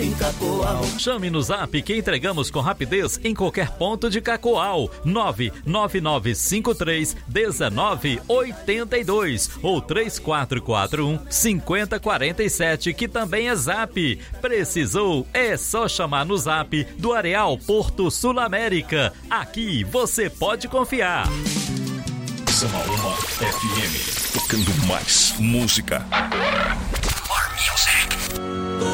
em Cacoal. Chame no Zap que entregamos com rapidez em qualquer ponto de Cacoal. 999531982 ou 3441-5047, que também é Zap. Precisou? É só chamar no Zap do Areal Porto Sul América. Aqui você pode confiar. Samaúma FM, tocando mais música.